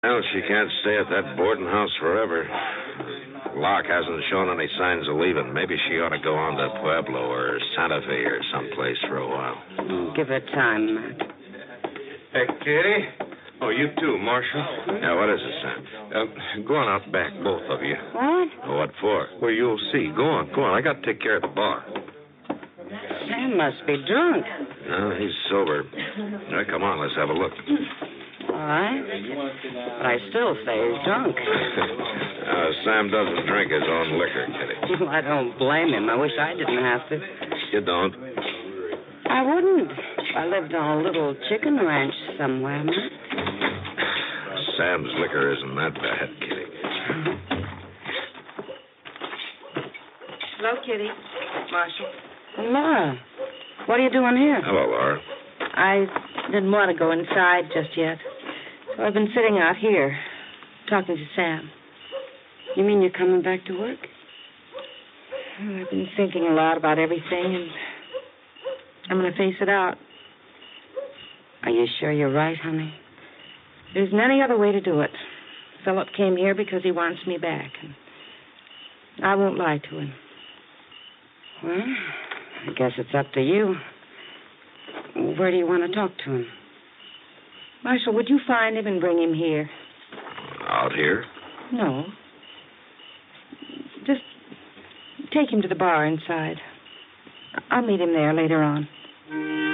Well, she can't stay at that boarding house forever. Locke hasn't shown any signs of leaving. Maybe she ought to go on to Pueblo or Santa Fe or someplace for a while. Give her time, Matt. Hey, Kitty. Oh, you too, Marshal. Yeah, what is it, Sam? Go on out back, both of you. What? What for? Well, you'll see. Go on. I got to take care of the bar. Sam must be drunk. No, he's sober. Now, come on, let's have a look. All right. But I still say he's drunk. Sam doesn't drink his own liquor, Kitty. Well, I don't blame him. I wish I didn't have to. You don't? I wouldn't. I lived on a little chicken ranch somewhere, Matt. Sam's liquor isn't that bad, Kitty. Hello, Kitty. Marshal. Well, Laura, what are you doing here? Hello, Laura. I didn't want to go inside just yet. So I've been sitting out here, talking to Sam. You mean you're coming back to work? Well, I've been thinking a lot about everything, and I'm going to face it out. Are you sure you're right, honey? There isn't any other way to do it. Philip came here because he wants me back, and I won't lie to him. Well, I guess it's up to you. Where do you want to talk to him? Marshal, would you find him and bring him here? Out here? No. Just take him to the bar inside. I'll meet him there later on.